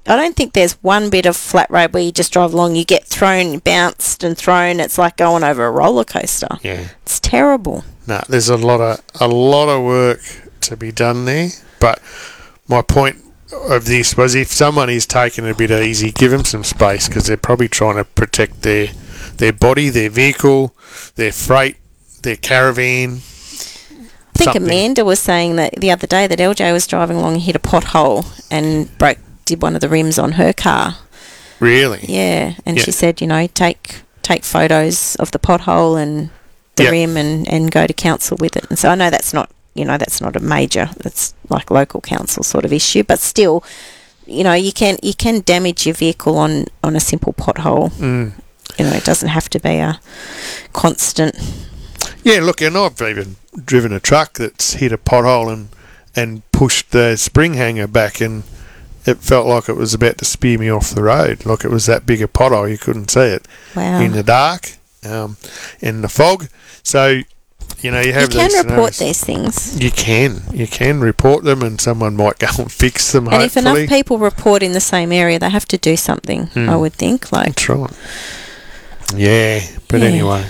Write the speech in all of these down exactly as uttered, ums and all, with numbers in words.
I don't think there's one bit of flat road where you just drive along, you get thrown, bounced and thrown. It's like going over a roller coaster. Yeah. It's terrible. No, there's a lot of a lot of work to be done there. But my point of this was, if someone is taking it a bit easy, give them some space, because they're probably trying to protect their their body, their vehicle, their freight, their caravan. I think something. Amanda was saying that the other day that L J was driving along and hit a pothole and broke, did one of the rims on her car. Really? Yeah, and Yeah. she said, you know, take take photos of the pothole and the Yep. rim and, and go to council with it. And so I know that's not, you know, that's not a major, that's like local council sort of issue, but still, you know, you can you can damage your vehicle on, on a simple pothole. Mm. You know, it doesn't have to be a constant. Yeah, look, and I've even driven a truck that's hit a pothole and, and pushed the spring hanger back, and it felt like it was about to spear me off the road. Like, it was that big a pothole, you couldn't see it. Wow. In the dark, um, in the fog. So, you know, you have You can these report scenarios. these things. You can. You can report them, and someone might go and fix them, And if hopefully. enough people report in the same area, they have to do something, Hmm. I would think. Like, That's right. Yeah, but Yeah. anyway.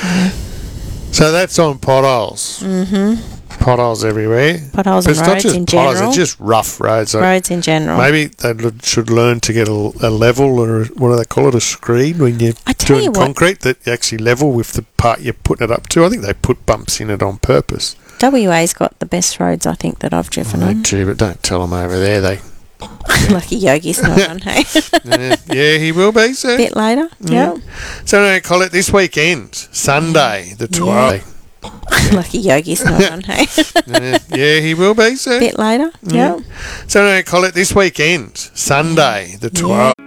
So that's on potholes. mm-hmm. Potholes everywhere. Potholes But and it's not roads just in potholes, general. it's just rough roads. Like, Roads in general. maybe they l- should learn to get a, a level, or a, what do they call it, a screed, when you're I tell doing you what- concrete, that you actually level with the part you're putting it up to. I think they put bumps in it on purpose. W A's got the best roads, I think, that I've driven I on. do, but don't tell them over there. They, Lucky Yogi's not on, hey? yeah, yeah, he will be, sir. Bit later, Yeah. yeah. So anyway, call it this weekend, Sunday, the twelfth. Lucky Yogi's not on, hey? Yeah, yeah, he will be, sir. Bit later, yeah. So anyway, call it this weekend, Sunday, the twelfth.